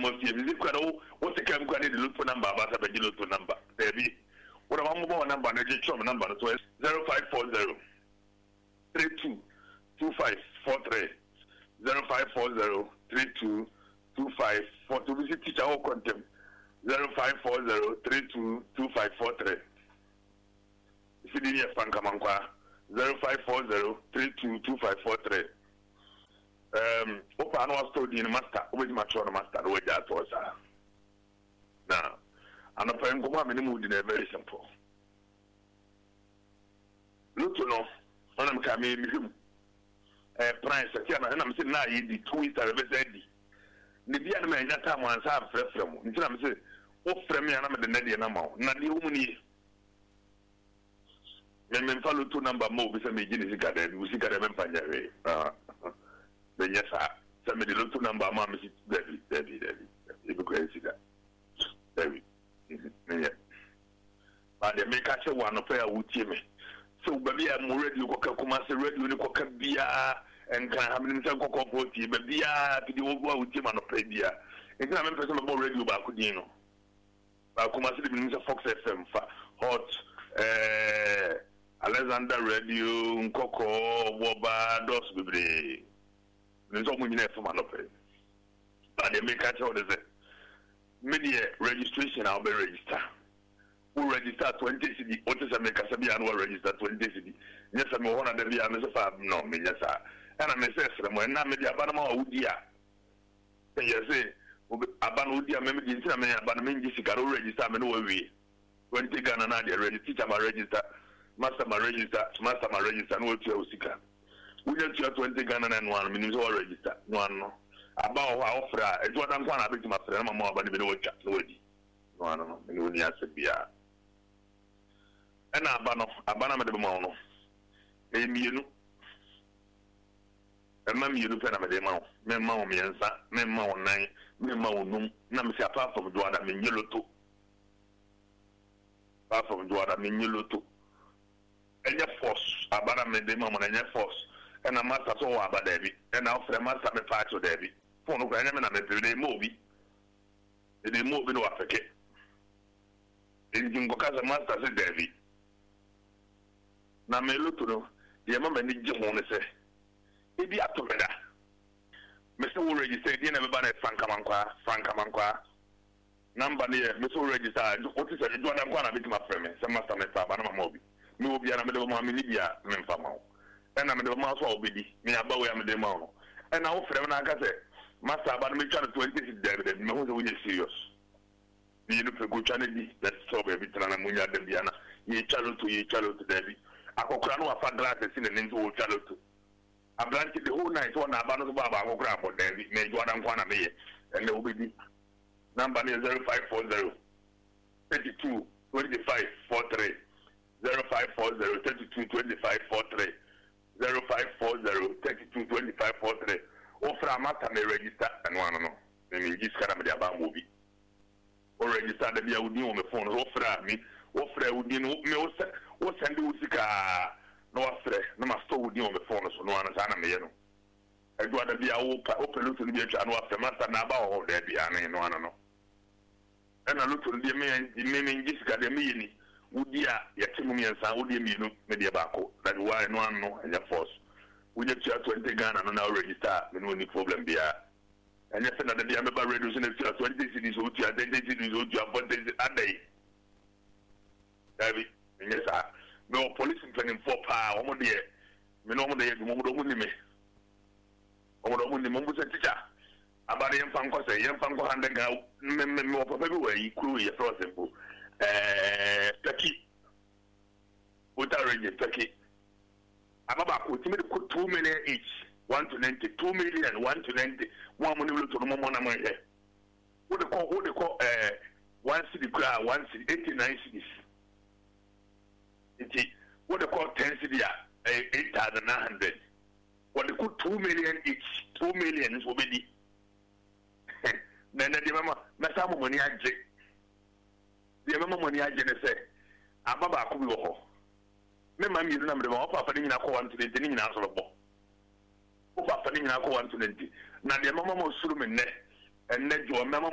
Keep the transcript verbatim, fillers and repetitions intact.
mo fie bi kwa do wo se kan kwa ne lotto number ba sa be lotto number baby wo da mo bo number na je chom number so zero five four zero three two two five four three zero five four zero three two two five four two visit teacher or contempt zero five four zero three two two five four three C D F Pankamankwa zero five four zero three two two five four three. Um, Opa no study in master, always mature master, way that was. Now, and a friend go on mood in a very simple. Look to know, when I'm coming, a price, and I'm saying now, the two weeks are ready. The Diana man, that time once have fresh from, until I'm saying, oh, from me, and I'm the Nedi and amount, not the woman. Men follow two number more because me gini sika den we sika dem panya we ah the yes sir so me the two number ma me David David David e be ko sika David me but the make catch one of prayer wutie me so baby am radio ko ka kuma se radio ni ko ka bia en kan am ni se ko ko poti be bia ti di wo wutie ma no pray bia e na me person me radio ba ko din no ba kuma se di ni se Fox F M fa hot eh Alexander Radio, Nkoko, Woba, Dos Bibre. There's so many from an open. But they make a choice. Media registration, I'll be registered. Who register twenty C D? What is a make a Sabi and will register twenty C D? Yes, I'm one of the Vianas of Fab. No, me, yes, sir. And I'm a sister, when I'm media Banama Udia. Yes, say, Aban Udia, maybe the Insta, Abanam Jessica, who register me no way. twenty Ghana, Nadia, register, my register. Master my register, master my register, no two sika. We just have twenty Ghana and one, meaning all register, one no. About our offer, it's what I'm going to be my friend, my mom, but the no chat, no way. No, no, no, no, yes, beer. And Abano, Abana de Mono, a minu. A mammy, you look at the mouth, men mount me and sat, men mount nine, men mount noon, Namsa apart from Duada, mean yellow too. Apart from Duada, mean yellow too. And your force, about a midday moment, and your force, and a master so about David, and now for a master me fight to David. For no grand and a day movie. They move in Africa. In Jingoka's master said David. Now, me look to know, the mamma need you want to say. It be up to me. Mister Already said, you never been a Frankamankwa, Frankamankwa. Number near Mister Already said, what is it? You don't want to be my friend, some master me, Banama Mobi. No be ana me de ma me libia me mfa ma e na me de ma so obedi me aba we am de ma no e na wo frem na aka se master aba no me twa twenty David me ho se wo serious bi no pe go twa na bi let's so be tana na munya de bia na ye chalo to ye chalo to David akokura no afa glass si ne nti wo chalo to abranti the whole night one aba no so ba ba akokura for David me jo adan kwa na me ye and the obedi number is zero five four zero thirty two twenty-five forty-three zero five four zero thirty two twenty-five forty-three zero five four zero thirty two twenty-five forty-three offer a matter me register and one no me just kind of the about movie or register the be udi on my phone offer me offer udi no me o send usika no offer no ma store udi on my phone so no ana sana me no e do ada bia o open to the bia no offer master na ba o there bia no ana no and I look to the me me just the me ni Udia, Yatimumi and Saudi Minu, Media Baco, that why no one no and your force. We just have twenty Ghana and now register, when only problem be and yes, another day I'm about reducing it to twenty cities, which are twenty cities, which are one day a day. David, yes, sir. No police in four power, one day, me no day, Momo me. Over the Momo teacher. About the young Fanco say, young Fanco handing out, more for February, crew, your frozen book. Uh, Turkey. What are you, Turkey? I'm about to two million each, one to ninety, two million, one to ninety, one million to the moment I'm here. What they call, what they call, uh, one city crowd, one city, eighty-nine cities. It's what they call ten cities, uh, eight thousand nine hundred. What they call two million each, two millions will be the. Then the mama, Masamu money I take. The mama money I just say, Ababa Kubo. Member, you remember the Papa Nina Coan to the Denin answer of Papa Nina Coan to the Now the mama was swimming net and net your mama.